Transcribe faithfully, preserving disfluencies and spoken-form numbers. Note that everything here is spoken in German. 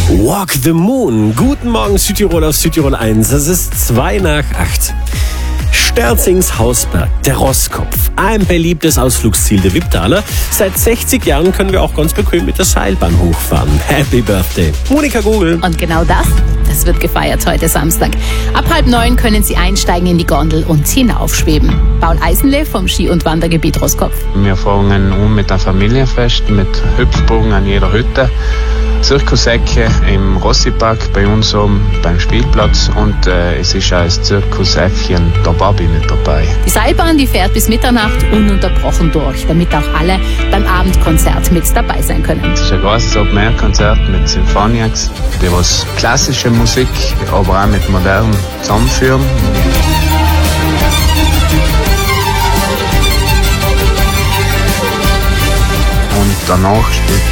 Walk the Moon. Guten Morgen Südtirol auf Südtirol eins. Es ist zwei nach acht. Sterzings Hausberg, der Rosskopf, ein beliebtes Ausflugsziel der Wipptaler. Seit sechzig Jahren können wir auch ganz bequem mit der Seilbahn hochfahren. Happy Birthday, Monika Gogel. Und genau das, das wird gefeiert heute Samstag. Ab halb neun können Sie einsteigen in die Gondel und hinaufschweben. Paul Eisenle vom Ski- und Wandergebiet Rosskopf. Wir fangen an mit einem Familienfest, mit Hüpfbogen an jeder Hütte, Zirkusecke im Rossipark bei uns oben beim Spielplatz und äh, es ist auch das Zirkusäffchen der Babi mit dabei. Die Seilbahn, die fährt bis Mitternacht ununterbrochen durch, damit auch alle beim Abendkonzert mit dabei sein können. Es ist ein großes Open-Air-Konzert mit Symphoniacs, die was klassische Musik, aber auch mit modern zusammenführen. Und danach spielt